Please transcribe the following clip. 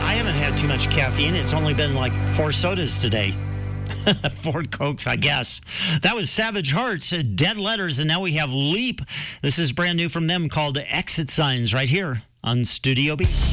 I haven't had too much caffeine. It's only been like 4 sodas today. 4 Cokes, I guess. That was Savage Hearts, Dead Letters, and now we have Leap. This is brand new from them called Exit Signs right here on Studio B.